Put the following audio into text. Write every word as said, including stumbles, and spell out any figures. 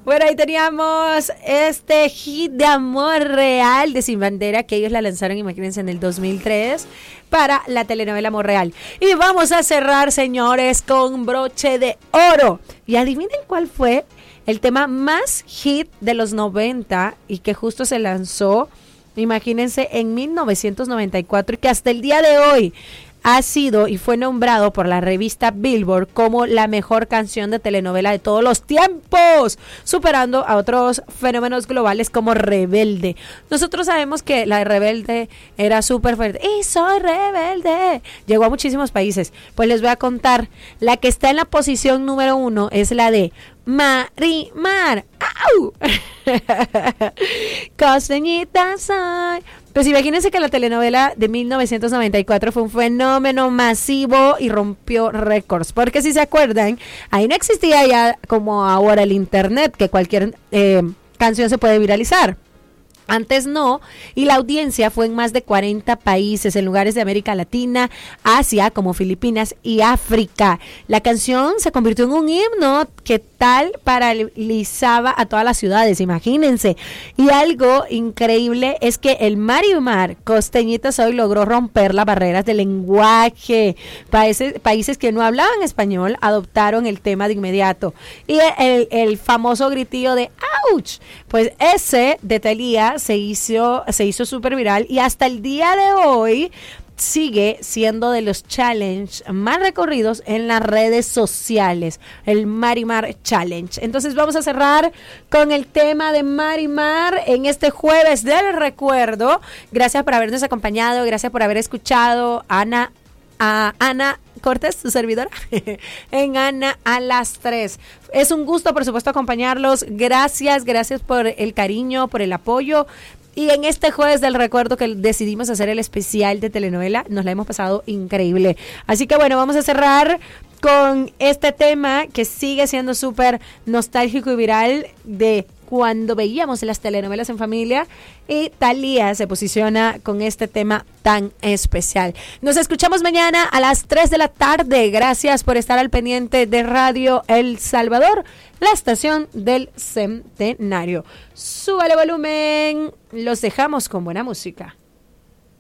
Bueno, ahí teníamos este hit de Amor Real de Sin Bandera, que ellos la lanzaron, imagínense, en el dos mil tres para la telenovela Amor Real. Y vamos a cerrar, señores, con broche de oro. Y adivinen cuál fue el tema más hit de los noventa y que justo se lanzó, imagínense, en mil novecientos noventa y cuatro y que hasta el día de hoy ha sido y fue nombrado por la revista Billboard como la mejor canción de telenovela de todos los tiempos, superando a otros fenómenos globales como Rebelde. Nosotros sabemos que la de Rebelde era súper fuerte. ¡Y soy rebelde! Llegó a muchísimos países. Pues les voy a contar. La que está en la posición número uno es la de Marimar. ¡Au! Costeñita soy. Pues imagínense que la telenovela de mil novecientos noventa y cuatro fue un fenómeno masivo y rompió récords. Porque si se acuerdan, ahí no existía ya como ahora el internet, que cualquier eh, canción se puede viralizar. Antes no, y la audiencia fue en más de cuarenta países, en lugares de América Latina, Asia, como Filipinas y África. La canción se convirtió en un himno que tal paralizaba a todas las ciudades, imagínense. Y algo increíble es que el Marimar, Costeñita Soy, logró romper las barreras del lenguaje. Países, países que no hablaban español adoptaron el tema de inmediato. Y el, el famoso gritillo de ¡ouch! Pues ese de Thalía se hizo se hizo súper viral y hasta el día de hoy sigue siendo de los challenge más recorridos en las redes sociales, el Marimar Challenge. Entonces vamos a cerrar con el tema de Marimar en este jueves del recuerdo. Gracias por habernos acompañado, gracias por haber escuchado Ana a Ana Cortés, su servidora, en Ana a las tres. Es un gusto, por supuesto, acompañarlos. Gracias, gracias por el cariño, por el apoyo. Y en este jueves del recuerdo que decidimos hacer el especial de telenovela, nos la hemos pasado increíble. Así que bueno, vamos a cerrar con este tema que sigue siendo súper nostálgico y viral de cuando veíamos las telenovelas en familia, y Thalía se posiciona con este tema tan especial. Nos escuchamos mañana a las tres de la tarde. Gracias por estar al pendiente de Radio El Salvador, la estación del Centenario. Súbale volumen, los dejamos con buena música.